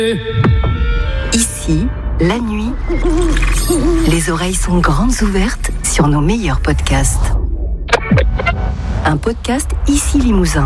Ici, la nuit, les oreilles sont grandes ouvertes sur nos meilleurs podcasts. Un podcast Ici Limousin.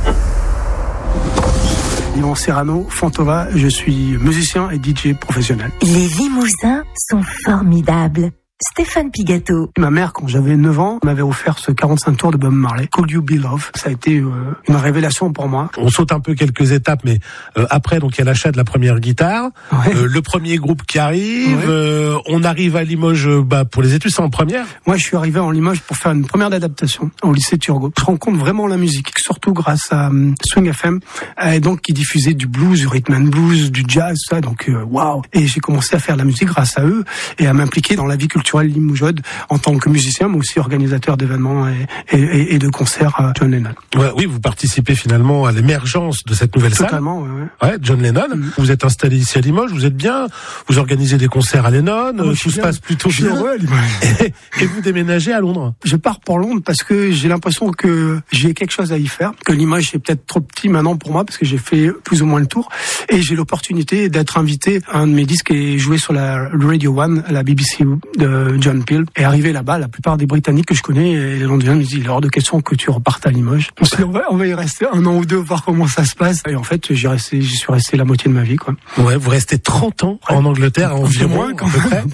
Yvan Serrano, Fantova, je suis musicien et DJ professionnel. Les Limousins sont formidables. Stéphane Pigato. Ma mère, quand j'avais 9 ans, m'avait offert ce 45 tours de Bob Marley, Could You Be Love. Ça a été une révélation pour moi. On saute un peu quelques étapes, mais après, donc il y a l'achat de la première guitare, le premier groupe qui arrive, on arrive à Limoges pour les études, c'est en première. Moi, je suis arrivé en Limoges pour faire une première d'adaptation au lycée Turgot. Je rencontre vraiment la musique, surtout grâce à Swing FM, donc qui diffusait du blues, du rhythm and blues, du jazz, ça. Donc waouh. Et j'ai commencé à faire de la musique grâce à eux et à m'impliquer dans la vie culturelle limougeaude en tant que musicien, mais aussi organisateur d'événements et de concerts à John Lennon. Ouais, oui, vous participez finalement à l'émergence de cette nouvelle Totalement, salle. Ouais, John Lennon. Vous êtes installé ici à Limoges, vous êtes bien, vous organisez des concerts à Lennon, tout se passe plutôt bien. Heureux à Limoges. Et vous déménagez à Londres. Je pars pour Londres parce que j'ai l'impression que j'ai quelque chose à y faire, que Limoges est peut-être trop petit maintenant pour moi parce que j'ai fait plus ou moins le tour et j'ai l'opportunité d'être invité à un de mes disques et jouer sur la Radio One, la BBC de John Peel. Et arrivé là-bas, la plupart des Britanniques que je connais et les Londoniens me disent il est hors de question que tu repartes à Limoges. On va y rester 1 an ou 2 voir comment ça se passe. Et en fait, j'y suis resté la moitié de ma vie, quoi. Ouais, vous restez 30 ans en Angleterre environ, à peu près.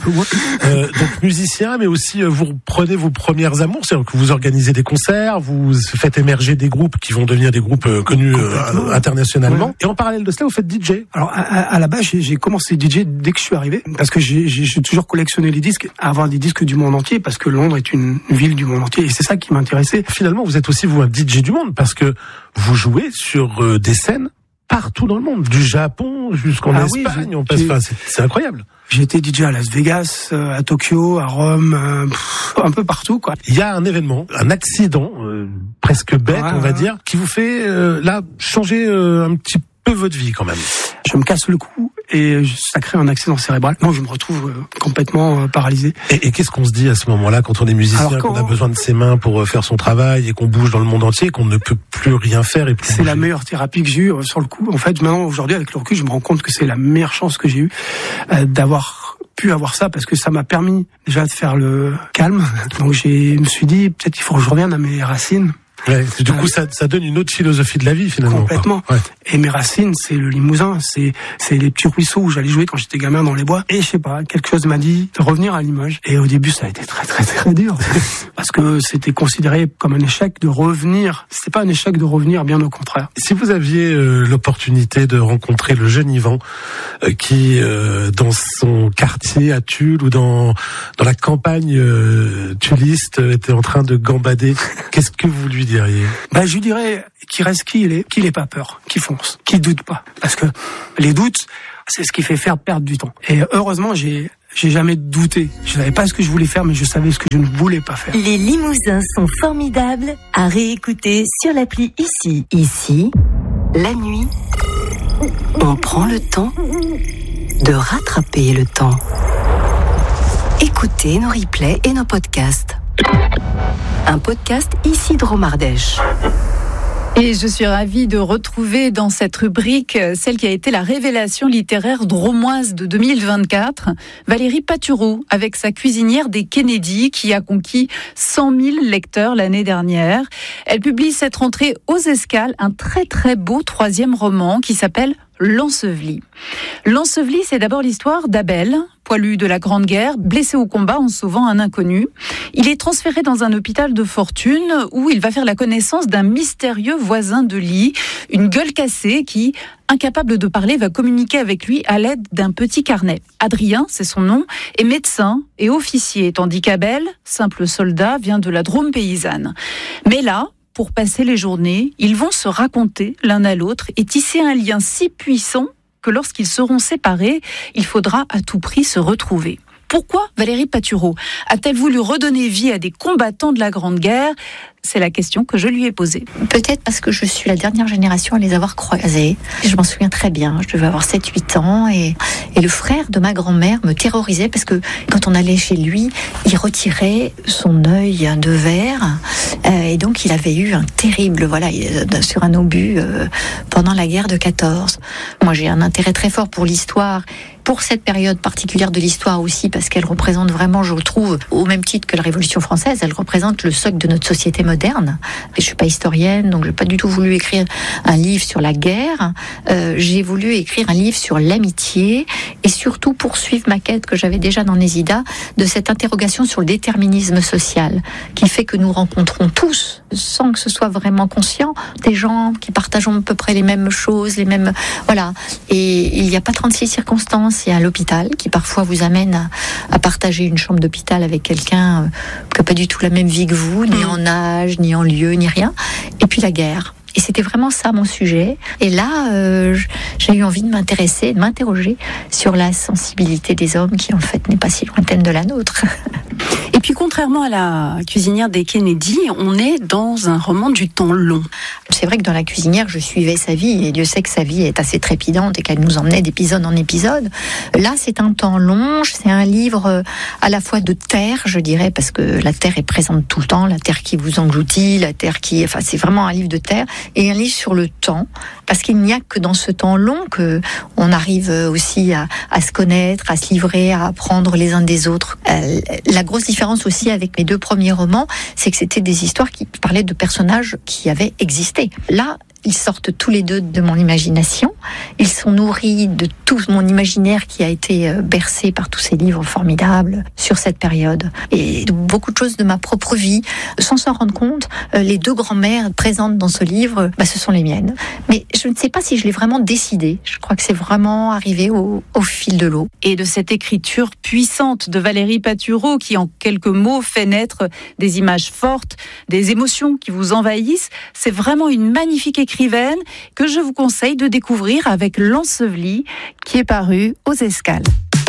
Donc musicien, mais aussi vous prenez vos premières amours, c'est-à-dire que vous organisez des concerts, vous faites émerger des groupes qui vont devenir des groupes connus internationalement. Ouais. Et en parallèle de cela, vous faites DJ. Alors à la base, j'ai commencé DJ dès que je suis arrivé, parce que j'ai toujours collectionné les disques, avoir des disques du monde entier, parce que Londres est une ville du monde entier, et c'est ça qui m'intéressait. Finalement, vous êtes aussi vous un DJ du monde, parce que vous jouez sur des scènes partout dans le monde, du Japon jusqu'en Espagne, on passe. C'est incroyable. J'ai été DJ à Las Vegas, à Tokyo, à Rome, un peu partout, quoi. Il y a un événement, un accident presque bête, on va dire, qui vous fait là changer un petit peu votre vie quand même. Je me casse le cou et ça crée un accident cérébral. Non, je me retrouve complètement paralysé. Et qu'est-ce qu'on se dit à ce moment-là quand on est musicien, qu'on a besoin de ses mains pour faire son travail et qu'on bouge dans le monde entier, qu'on ne peut plus rien faire et plus C'est la meilleure thérapie que j'ai eue sur le coup. En fait, maintenant, aujourd'hui, avec le recul, je me rends compte que c'est la meilleure chance que j'ai eue d'avoir pu avoir ça, parce que ça m'a permis déjà de faire le calme. Donc je me suis dit, peut-être il faut que je revienne à mes racines. Ouais, du coup, ça donne une autre philosophie de la vie, finalement. Complètement. Ouais. Et mes racines, c'est le Limousin, c'est les petits ruisseaux où j'allais jouer quand j'étais gamin dans les bois. Et je sais pas, quelque chose m'a dit de revenir à Limoges. Et au début, ça a été très, très, très dur. Parce que c'était considéré comme un échec de revenir. C'était pas un échec de revenir, bien au contraire. Si vous aviez l'opportunité de rencontrer le jeune Yvan, qui, dans son quartier à Tulle ou dans la campagne tulliste, était en train de gambader, qu'est-ce que vous lui diriez? Je lui dirais qu'il reste qui il est, qu'il n'ait pas peur, qu'il fonce, qu'il doute pas. Parce que les doutes, c'est ce qui fait faire perdre du temps. Et heureusement, j'ai jamais douté. Je savais pas ce que je voulais faire, mais je savais ce que je ne voulais pas faire. Les Limousins sont formidables à réécouter sur l'appli Ici. Ici, la nuit, on prend le temps de rattraper le temps. Écoutez nos replays et nos podcasts. Un podcast Ici de Romardèche. Et je suis ravie de retrouver dans cette rubrique celle qui a été la révélation littéraire dromoise de 2024, Valérie Patureau, avec sa cuisinière des Kennedy, qui a conquis 100 000 lecteurs l'année dernière. Elle publie cette rentrée aux Escales un très très beau 3e roman qui s'appelle L'Enseveli. L'Enseveli, c'est d'abord l'histoire d'Abel, poilu de la Grande Guerre, blessé au combat en sauvant un inconnu. Il est transféré dans un hôpital de fortune où il va faire la connaissance d'un mystérieux voisin de lit, une gueule cassée qui, incapable de parler, va communiquer avec lui à l'aide d'un petit carnet. Adrien, c'est son nom, est médecin et officier, tandis qu'Abel, simple soldat, vient de la Drôme paysanne. Mais là, pour passer les journées, ils vont se raconter l'un à l'autre et tisser un lien si puissant que lorsqu'ils seront séparés, il faudra à tout prix se retrouver. Pourquoi Valérie Patureau a-t-elle voulu redonner vie à des combattants de la Grande Guerre ? C'est la question que je lui ai posée. Peut-être parce que je suis la dernière génération à les avoir croisés. Je m'en souviens très bien, je devais avoir 7-8 ans et le frère de ma grand-mère me terrorisait parce que quand on allait chez lui, il retirait son œil de verre et donc il avait eu un terrible, sur un obus pendant la guerre de 14. Moi j'ai un intérêt très fort pour l'histoire, pour cette période particulière de l'histoire aussi, parce qu'elle représente vraiment, je trouve, au même titre que la Révolution française, elle représente le socle de notre société moderne. Et je suis pas historienne, donc j'ai pas du tout voulu écrire un livre sur la guerre. J'ai voulu écrire un livre sur l'amitié et surtout poursuivre ma quête que j'avais déjà dans Nésida de cette interrogation sur le déterminisme social qui fait que nous rencontrons tous, sans que ce soit vraiment conscient, des gens qui partagent à peu près les mêmes choses, Et il n'y a pas 36 circonstances. Il y a l'hôpital qui parfois vous amène à partager une chambre d'hôpital avec quelqu'un qui n'a pas du tout la même vie que vous, ni en âge, ni en lieu, ni rien. Et puis la guerre. Et c'était vraiment ça mon sujet. Et là, j'ai eu envie de m'intéresser, de m'interroger sur la sensibilité des hommes qui en fait n'est pas si lointaine de la nôtre. Et puis contrairement à la cuisinière des Kennedy, on est dans un roman du temps long. C'est vrai que dans La cuisinière, je suivais sa vie et Dieu sait que sa vie est assez trépidante et qu'elle nous emmenait d'épisode en épisode. Là, c'est un temps long, c'est un livre à la fois de terre, je dirais, parce que la terre est présente tout le temps, la terre qui vous engloutit, la terre qui... Enfin, c'est vraiment un livre de terre et un livre sur le temps, parce qu'il n'y a que dans ce temps long que on arrive aussi à se connaître, à se livrer, à apprendre les uns des autres. La grosse différence aussi avec mes 2 premiers romans, c'est que c'était des histoires qui parlaient de personnages qui avaient existé. Là, ils sortent tous les 2 de mon imagination. Ils sont nourris de tout mon imaginaire qui a été bercé par tous ces livres formidables sur cette période. Et de beaucoup de choses de ma propre vie. Sans s'en rendre compte, les 2 grand-mères présentes dans ce livre, ce sont les miennes. Mais je ne sais pas si je l'ai vraiment décidé. Je crois que c'est vraiment arrivé au fil de l'eau. Et de cette écriture puissante de Valérie Patureau qui, en quelques mots, fait naître des images fortes, des émotions qui vous envahissent, c'est vraiment une magnifique écrivaine que je vous conseille de découvrir avec L'Enseveli qui est paru aux Escales.